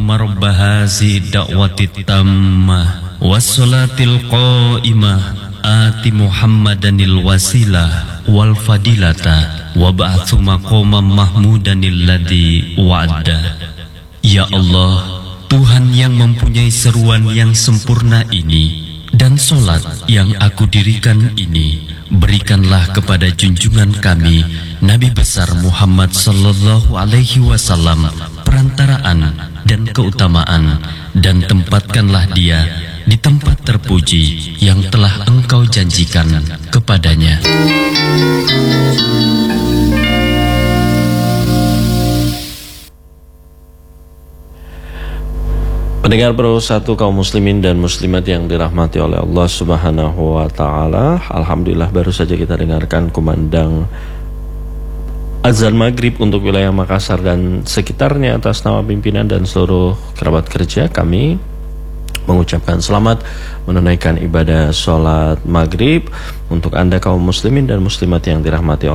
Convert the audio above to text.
Allahumma rabba hazi da'wati tammah wassalatil qa'imah ati Muhammadanil wasilah wal fadilata wa ba'athu maqamam mahmudanil ladzi wa'ada. Ya Allah, Tuhan yang mempunyai seruan yang sempurna ini dan solat yang aku dirikan ini, berikanlah kepada junjungan kami Nabi besar Muhammad sallallahu alaihi wasallam perantaraan dan keutamaan, dan tempatkanlah dia di tempat terpuji yang telah Engkau janjikan kepadanya. Pendengar Pro 1 kaum muslimin dan muslimat yang dirahmati oleh Allah Subhanahu wa taala, alhamdulillah baru saja kita dengarkan kumandang azan maghrib untuk wilayah Makassar dan sekitarnya. Atas nama pimpinan dan seluruh kerabat kerja, kami mengucapkan selamat menunaikan ibadah sholat maghrib untuk Anda kaum muslimin dan muslimat yang dirahmati